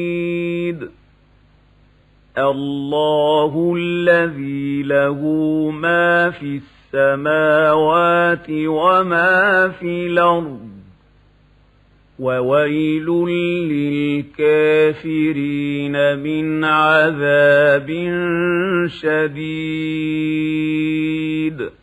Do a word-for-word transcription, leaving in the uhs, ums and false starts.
الله الذي له ما في السماوات وما في الأرض وويل للكافرين من عذاب شديد.